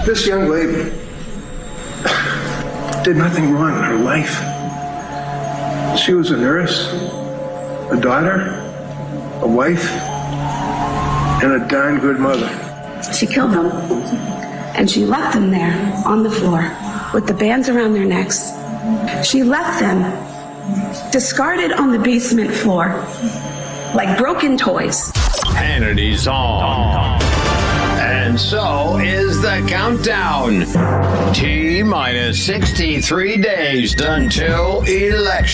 This young lady did nothing wrong in her life. She was a nurse, a daughter, a wife, and a darn good mother. She killed them, and she left them there on the floor with the bands around their necks. She left them discarded on the basement floor like broken toys. Hannity's on. And so is the countdown. T-minus 63 days until election.